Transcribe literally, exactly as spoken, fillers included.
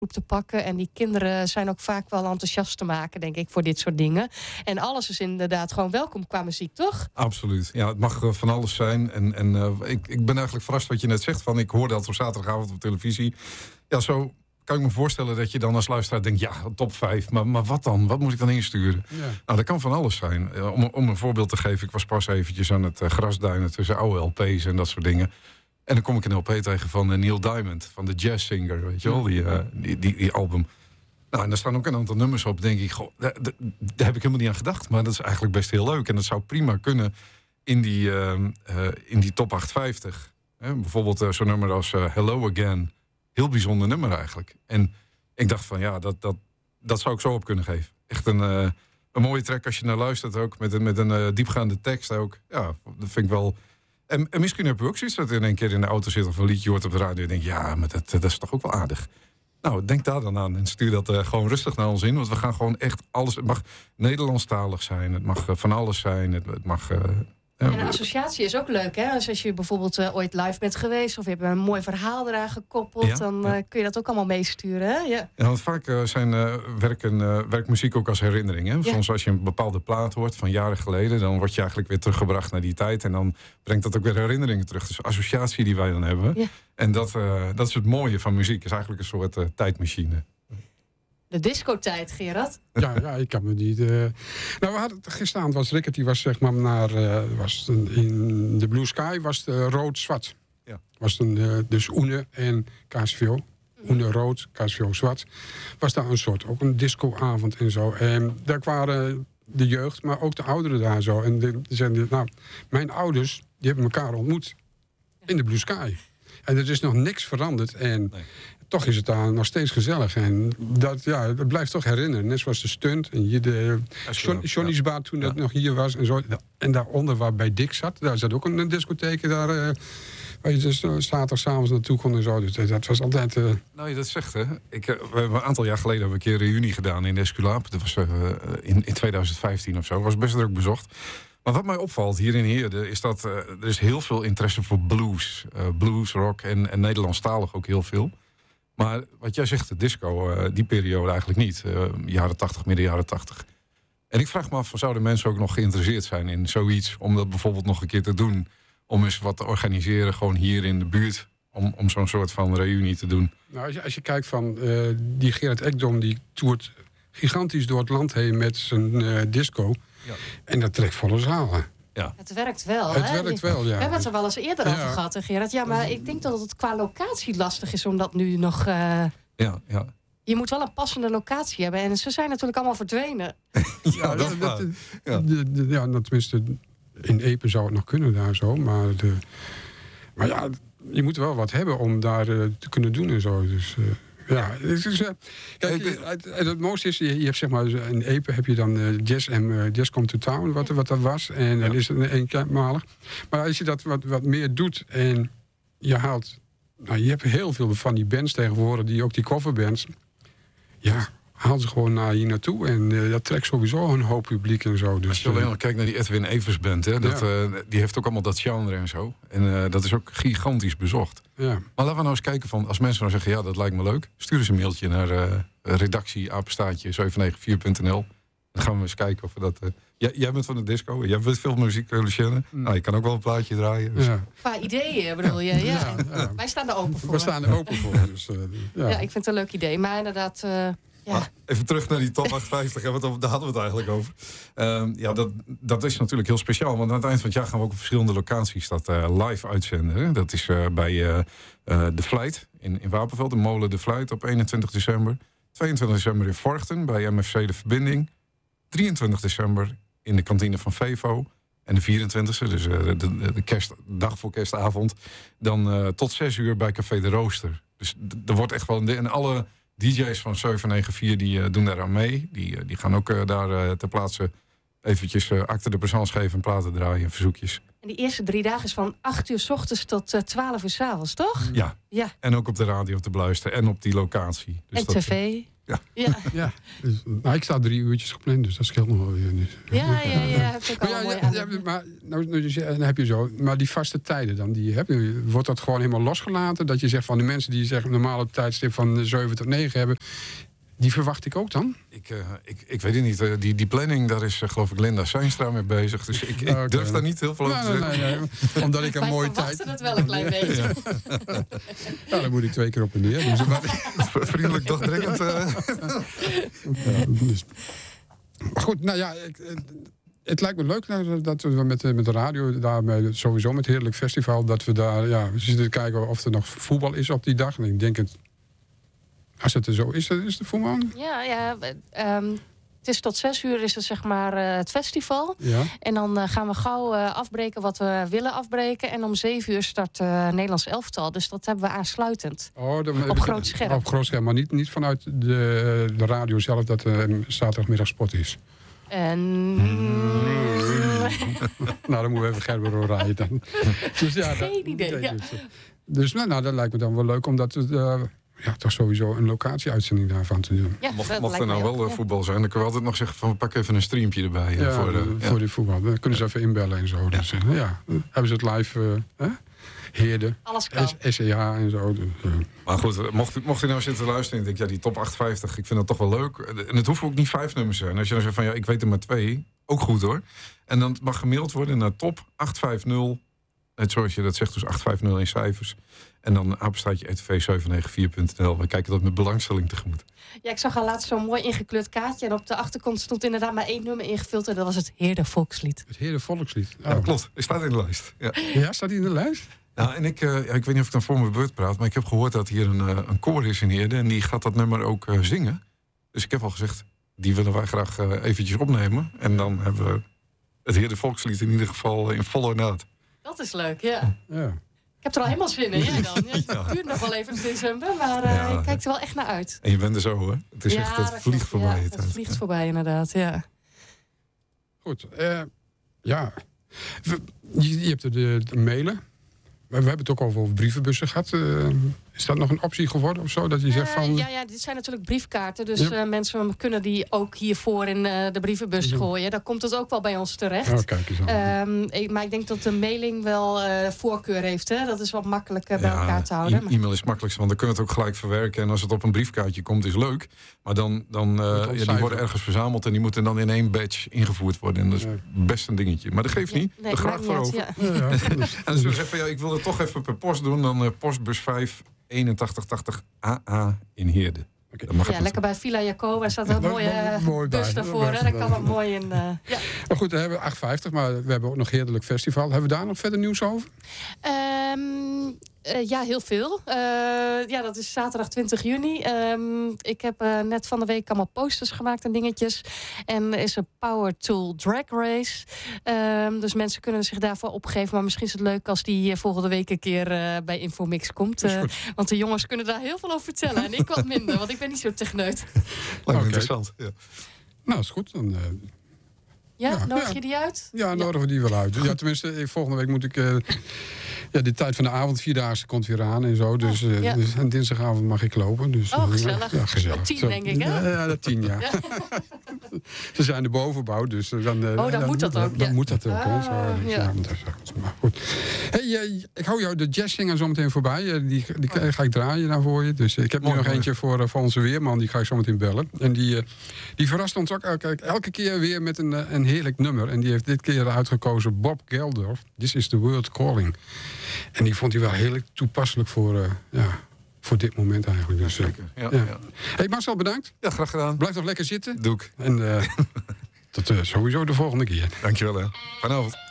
te pakken. En die kinderen zijn ook vaak wel enthousiast te maken, denk ik, voor dit soort dingen. En alles is inderdaad gewoon welkom qua muziek, toch? Absoluut. Ja, het mag uh, van alles zijn. En, en uh, ik, ik ben eigenlijk verrast wat je net zegt. Van, ik hoorde dat op zaterdagavond op televisie. Ja, zo kan ik me voorstellen dat je dan als luisteraar denkt... ja, top vijf, maar, maar wat dan? Wat moet ik dan insturen? Ja. Nou, dat kan van alles zijn. Uh, om, om een voorbeeld te geven, ik was pas eventjes aan het uh, grasduinen... tussen oude L P's en dat soort dingen. En dan kom ik een L P tegen van uh, Neil Diamond, van de Jazz Singer, weet je wel, die, uh, die, die, die album. Nou, en daar staan ook een aantal nummers op, denk ik, goh, daar, daar, daar heb ik helemaal niet aan gedacht. Maar dat is eigenlijk best heel leuk. En dat zou prima kunnen in die, uh, uh, in die top achthonderdvijftig. Hè? Bijvoorbeeld uh, zo'n nummer als uh, Hello Again. Heel bijzonder nummer eigenlijk. En ik dacht van, ja, dat, dat, dat zou ik zo op kunnen geven. Echt een, uh, een mooie track als je naar luistert ook, met een, met een uh, diepgaande tekst ook. Ja, dat vind ik wel... En, en misschien heb je ook zoiets dat je in een keer in de auto zit... of een liedje hoort op de radio en denk ja, maar dat, dat is toch ook wel aardig. Nou, denk daar dan aan en stuur dat uh, gewoon rustig naar ons in. Want we gaan gewoon echt alles... Het mag Nederlandstalig zijn, het mag uh, van alles zijn, het, het mag... Uh, En een associatie is ook leuk, hè? Dus als je bijvoorbeeld uh, ooit live bent geweest... of je hebt een mooi verhaal eraan gekoppeld... Ja, dan uh, ja. kun je dat ook allemaal meesturen, hè? Ja, ja want vaak uh, zijn, uh, werken, uh, werkt muziek ook als herinnering. Hè? Ja. Soms als je een bepaalde plaat hoort van jaren geleden... dan word je eigenlijk weer teruggebracht naar die tijd... en dan brengt dat ook weer herinneringen terug. Dus associatie die wij dan hebben. Ja. En dat, uh, dat is het mooie van muziek. is eigenlijk een soort uh, tijdmachine. De discotijd, Gerard. Ja, ja, ik kan me niet... Uh... Nou, we hadden gisteravond was Rickert, die was zeg maar naar... Uh, was in de Blue Sky was het uh, rood-zwart. Ja. Was dan uh, dus Oene en K S V O. Oene rood, K S V O zwart. Was daar een soort, ook een discoavond en zo. En daar waren de jeugd, maar ook de ouderen daar zo. En die zeiden, nou, mijn ouders, die hebben elkaar ontmoet in de Blue Sky. En er is nog niks veranderd. En nee. toch is het daar nog steeds gezellig. En dat, ja, dat blijft toch herinneren. Net zoals de stunt. En hier de Johnny's ja. Bar toen ja. dat nog hier was. En, zo. En daaronder waar bij Dick zat. Daar zat ook een discotheek. Daar, uh, waar je dus uh, zaterdagavond naartoe kon en zo. Dus dat was altijd... Uh... Nou, je dat zegt, hè. Ik, uh, we hebben een aantal jaar geleden hebben we een keer een reunie gedaan in Esculaap. Dat was uh, in, in twintig vijftien of zo. Dat was best druk bezocht. Maar wat mij opvalt hier in Heerden is dat uh, er is heel veel interesse voor blues. Uh, blues, rock en, en Nederlandstalig ook heel veel. Maar wat jij zegt, de disco, uh, die periode eigenlijk niet. Uh, jaren tachtig, midden jaren tachtig. En ik vraag me af, zouden mensen ook nog geïnteresseerd zijn in zoiets... om dat bijvoorbeeld nog een keer te doen... om eens wat te organiseren, gewoon hier in de buurt... om, om zo'n soort van reunie te doen. Nou, als je, als je kijkt van uh, die Gerard Ekdom... die toert gigantisch door het land heen met zijn uh, disco... Ja. En dat trekt volle zalen. Ja. Het werkt wel, Het hè? werkt wel, ja. We hebben het er wel eens eerder ja. over gehad, hè, Gerard. Ja, maar ik denk dat het qua locatie lastig is om dat nu nog... Uh... Ja, ja. Je moet wel een passende locatie hebben. En ze zijn natuurlijk allemaal verdwenen. ja, dat is waar. Dat, ja. De, de, ja, tenminste, in Epe zou het nog kunnen daar zo. Maar, de, maar ja, je moet wel wat hebben om daar uh, te kunnen doen en zo. Dus... Uh, Ja, het, is, uh, kijk, het, het, het mooiste is, je, je hebt zeg maar in Epe heb je dan uh, Jazz en uh, Jazz Come to Town, wat, wat dat was. En dan ja. is het eenmalig. Maar als je dat wat, wat meer doet en je haalt... Nou, je hebt heel veel van die bands tegenwoordig, die ook die coverbands... Ja, haal ze gewoon naar hier naartoe. En uh, dat trekt sowieso een hoop publiek en zo. Dus, als je alleen al kijkt naar die Edwin Evers band, hè, dat, ja. uh, die heeft ook allemaal dat genre en zo. En uh, dat is ook gigantisch bezocht. Ja. Maar laten we nou eens kijken van, als mensen nou zeggen... ja, dat lijkt me leuk, stuur eens een mailtje naar uh, redactie apenstaartje zeven negen vier punt n l. Dan gaan we eens kijken of we dat... Uh, jij, jij bent van de disco, jij bent veel muziek, Lucienne. Mm. Nou, je kan ook wel een plaatje draaien. Dus. Ja. Qua ideeën bedoel je, ja. ja, ja. Wij staan er open voor. We staan er open voor. Dus, uh, ja. ja, ik vind het een leuk idee. Maar inderdaad... Uh, Ja. Maar even terug naar die top achthonderdvijftig, daar hadden we het eigenlijk over. Uh, ja, dat, dat is natuurlijk heel speciaal. Want aan het eind van het jaar gaan we ook op verschillende locaties dat uh, live uitzenden. Hè? Dat is uh, bij uh, uh, De Vlijt in, in Wapenveld, de molen De Vlijt op eenentwintig december. tweeëntwintig december in Vorchten bij M F C De Verbinding. drieëntwintig december in de kantine van Vevo. En de vierentwintigste, dus uh, de, de, de kerst, dag voor kerstavond. Dan uh, tot zes uur bij Café de Rooster. Dus er wordt echt wel... En alle... D J's van zeven negen vier die uh, doen daar aan mee. Die, uh, die gaan ook uh, daar uh, ter plaatse eventjes uh, acte de présence geven, platen draaien, verzoekjes. En die eerste drie dagen is van acht uur 's ochtends tot uh, twaalf uur 's avonds, toch? Ja. ja. En ook op de radio te beluisteren en op die locatie. Dus en dat, tv. Ja. ja. ja. Dus, nou, ik sta drie uurtjes gepland, dus dat scheelt nog wel weer. Dus. Ja, ja, ja. Heb ook ja, mooi ja, ja, maar nou, nou, dan heb je zo. Maar die vaste tijden dan die je hebt, wordt dat gewoon helemaal losgelaten? Dat je zegt van de mensen die zeggen normale tijdstip van zeven tot negen hebben. Die verwacht ik ook dan? Ik, uh, ik, ik weet het niet. Uh, die, die planning, daar is uh, geloof ik Linda Seinstra mee bezig. Dus ik, ik okay. durf daar niet heel veel over te zeggen. Nee, nee, nee. Omdat ik een mooie tijd... Wij verwachten het wel een klein beetje. Ja. Ja, dan moet ik twee keer op en neer. Dus maar... Vriendelijk dagdringend. Uh. Ja, dus... Maar goed, nou ja... Ik, het lijkt me leuk dat we met, met de radio, daarmee, sowieso met Heerlijk Festival... dat we daar, ja, we zitten te kijken of er nog voetbal is op die dag. En ik denk het... Als het er zo is, is het voetbal? Ja, ja um, het is tot zes uur is het, zeg maar, uh, het festival. Ja. En dan uh, gaan we gauw uh, afbreken wat we willen afbreken. En om zeven uur start uh, Nederlands elftal. Dus dat hebben we aansluitend. Oh, dan, op groot scherm. Op groot scherm, maar niet, niet vanuit de, de radio zelf dat uh, zaterdagmiddag sport is. En... nou, dan moeten we even Gerber rijden dan. Dus, ja, Geen idee, ja. Dus, dus nou, nou, dat lijkt me dan wel leuk, omdat het... Uh, ja, toch sowieso een locatie-uitzending daarvan te doen. Ja, mocht mocht er nou wel ook, voetbal zijn, dan kunnen we altijd nog zeggen van we pakken even een streampje erbij. Ja, voor, de, voor ja. die voetbal. Dan kunnen ze even inbellen en zo. Ja. Dus, uh, ja, hebben ze het live uh, Heerde, alles kan. S E H en zo. Dus, uh. Maar goed, mocht, mocht u nou zitten luisteren en denk ja, die top achtenvijftig, ik vind dat toch wel leuk. En het hoeft ook niet vijf nummers te zijn. Als je dan zegt van ja, ik weet er maar twee, ook goed hoor. En dan mag gemaild worden naar top acht vijf nul. Net zoals je dat zegt, dus acht vijf nul in cijfers. En dan apenstaartje r t v zeven negen vier punt n l. We kijken dat met belangstelling tegemoet. Ja, ik zag al laatst zo'n mooi ingekleurd kaartje. En op de achterkant stond inderdaad maar één nummer ingevuld. En dat was het Heerde Volkslied. Het Heerde Volkslied. Oh. Ja, klopt. Het staat in de lijst. Ja, ja staat hij in de lijst? Nou, en ik, uh, ja, ik weet niet of ik dan voor mijn beurt praat. Maar ik heb gehoord dat hier een, uh, een koor is in Heerde. En die gaat dat nummer ook uh, zingen. Dus ik heb al gezegd, die willen wij graag uh, eventjes opnemen. En dan hebben we het Heerde Volkslied in ieder geval in volle naad. Dat is leuk, ja. Ja. Ik heb er al helemaal zin in, jij dan? Het ja. duurt nog wel even in december, maar uh, ja. ik kijk er wel echt naar uit. En je bent er zo, hè? Het is ja, echt, het vliegt voorbij. Ja, het, het vliegt voorbij, inderdaad, ja. Goed, uh, ja. Je, je hebt de, de mailen. We hebben het ook over brievenbussen gehad. Uh, is dat nog een optie geworden of zo? Dat je zegt van... Uh, ja, ja, dit zijn natuurlijk briefkaarten. Dus ja. uh, mensen kunnen die ook hiervoor in uh, de brievenbus ja. gooien. Dan komt het ook wel bij ons terecht. Oh, kijk eens aan. Um, ik, maar ik denk dat de mailing wel uh, voorkeur heeft. Hè? Dat is wat makkelijker bij ja, elkaar te houden. E- e-mail is het makkelijkst, want dan kunnen we het ook gelijk verwerken. En als het op een briefkaartje komt, is leuk. Maar dan, dan uh, ja, die worden ergens verzameld en die moeten dan in één batch ingevoerd worden. En dat is ja. best een dingetje. Maar dat geeft niet. Ja, nee, daar graag voor over. Ja. Ja, ja. En als we zeggen, ja, ik wil het toch even per post doen, dan uh, postbus vijf eenentachtig tachtig A A in Heerde. Okay. Ja, lekker bij Villa Jacoba staat een mooie mooi bus daarvoor. Hè? Daar kan het mooi in. Uh, ja. Maar goed, dan hebben we acht vijftig, maar we hebben ook nog Heerlijk Festival. Hebben we daar nog verder nieuws over? Um, uh, ja, heel veel. Uh, ja, dat is zaterdag twintig juni. Um, ik heb uh, net van de week allemaal posters gemaakt en dingetjes. En er is een Power Tool Drag Race. Um, dus mensen kunnen zich daarvoor opgeven. Maar misschien is het leuk als die volgende week een keer uh, bij Infomix komt. Uh, want de jongens kunnen daar heel veel over vertellen. En ik wat minder, want ik ben niet zo techneut. Lijkt me okay. interessant. Ja. Nou, is goed. Dan, uh, ja, ja, nodig ja. je die uit? Ja, nodigen ja. we die wel uit. Ja, tenminste, volgende week moet ik... Uh, ja, de tijd van de avond, vierdaagse, komt weer aan en zo. Dus, uh, ja. dus en dinsdagavond mag ik lopen. Dus, oh, gezellig. Ja, gezellig. Met tien, zo, denk ik, hè? Ja, ja dat tien, ja. ja. Ze zijn de bovenbouw, dus dan... Uh, oh, dan, dan moet dat ook, Dan ja. moet dat ook, ah, zo, dus, ja. Ja, dat is, maar goed. Hey, uh, ik hou jou de jazzzinger zo meteen voorbij. Uh, die die oh. ga ik draaien dan voor je. Dus uh, ik heb nu nog eentje voor, uh, voor onze weerman. Die ga ik zo meteen bellen. En die, uh, die verrast ons ook uh, elke keer weer met een, uh, een heerlijk nummer. En die heeft dit keer uitgekozen Bob Geldof. This is the World Calling. En die vond hij wel heel toepasselijk voor, uh, ja, voor dit moment eigenlijk. Dus, uh, ja, ja. Ja. Hey Marcel, bedankt. Ja, graag gedaan. Blijf nog lekker zitten. Doe ik. En uh, tot uh, sowieso de volgende keer. Dankjewel, hè. Fijne avond.